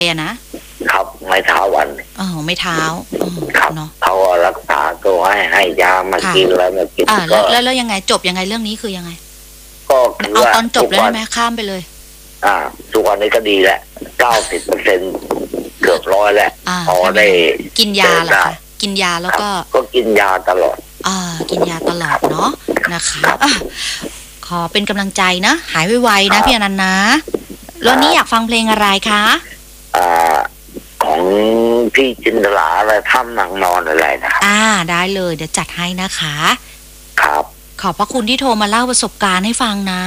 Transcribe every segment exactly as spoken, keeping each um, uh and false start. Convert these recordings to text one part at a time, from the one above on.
อะนะครับไม้เท้าวันอ๋อไม้เท้าครับเขารักษาตัวให้ให้ยามากินแล้วมากินก็แล้วแล้วยังไงจบยังไงเรื่องนี้คือยังไงก็เอาตอนจบเลยไหมข้ามไปเลยอ่าทุกวันนี้ก็ดีแล้วเก้าสิบเปอร์เซ็นต์เกือบร้อยแล้วพอได้กินยาเหรอคะกินยาแล้วก็ก็กินยาตลอดอ่ากินยาตลอดเนาะนะคะขอเป็นกำลังใจนะหายไวๆนะพี่อนันต์นะแล้วนี้อยากฟังเพลงอะไรคะอ่าของพี่จินตลาอะไรถ้ำนางนอนอะไรนะครับอ่าได้เลยเดี๋ยวจัดให้นะคะครับขอบพระคุณที่โทรมาเล่าประสบการณ์ให้ฟังนะ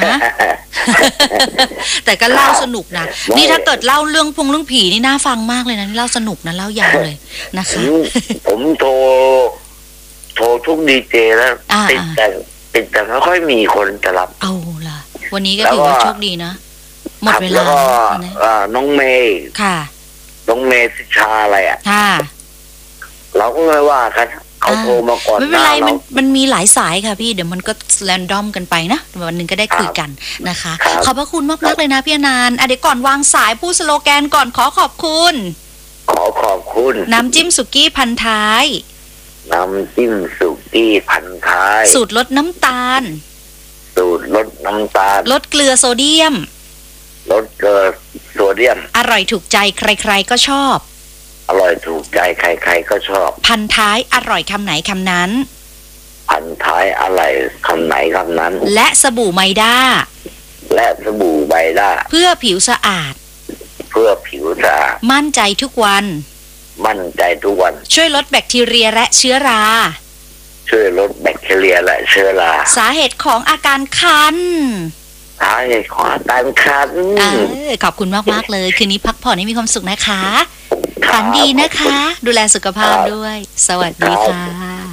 แต่ก็เล่าสนุกนะนี่ถ้าเกิดเล่าเรื่องพงเรื่องผีนี่น่าฟังมากเลยนะนี่เล่าสนุกนะเล่ายาวเลยนะคะผมโทรโทรทุกดีเจแล้วติดแต่ติดแต่ไม่ค่อยมีคนจะรับเอาล่ะวันนี้ก็ถือว่าโชคดีนะหมดเวลาแล้วก็น้องเมย์ค่ะน้องเมย์สิชาอะไรอ่ะค่ะเราก็ไม่ว่ากันเขาโทรมาก่อนไม่เป็นไรมันมันมีหลายสายค่ะพี่เดี๋ยวมันก็แรนดอมกันไปนะวันหนึ่งก็ได้คุยกันนะคะขอบพระคุณมากๆเลยนะพี่อนันต์อ่ะเดี๋ยวก่อนวางสายพูดสโลแกนก่อนขอขอบคุณขอขอบคุณน้ำจิ้มสุกี้พันท้ายน้ำจิ้มสุกี้พันท้ายสูตรลดน้ำตาลสูตรลดน้ำตาลลดเกลือโซเดียมลดเกลือโซเดียมอร่อยถูกใจใครๆก็ชอบอร่อยถูกใจใครๆก็ชอบพันท้ายอร่อยคำไหนคำนั้นพันท้ายอะไรคำไหนคำนั้นและสบู่ไมด้าและสบู่ไมด้าเพื่อผิวสะอาดเพื่อผิวสะอาดมั่นใจทุกวันมั่นใจทุกวันช่วยลดแบคทีเรียและเชื้อราช่วยลดแบคทีเรียและเชื้อราสาเหตุของอาการคันสาเหตุของอาการคันขอบคุณมากๆเลยคืนนี้พักผ่อนให้มีความสุขนะคะฝันดีนะคะดูแลสุขภาพด้วยสวัสดีค่ะ